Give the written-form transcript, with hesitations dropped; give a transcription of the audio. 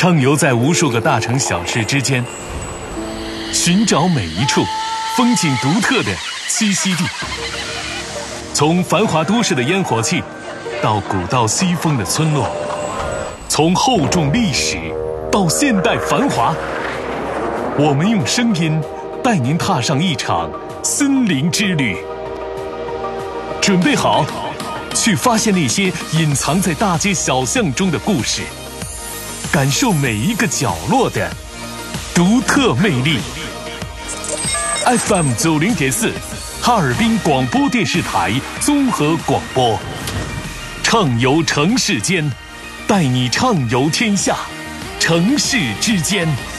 畅游在无数个大城小市之间，寻找每一处风景独特的栖息地。从繁华都市的烟火气，到古道西风的村落，从厚重历史到现代繁华，我们用声音带您踏上一场森林之旅。准备好，去发现那些隐藏在大街小巷中的故事，感受每一个角落的独特魅力。FM 90.4，哈尔滨广播电视台综合广播，畅游城市间，带你畅游天下，城市之间。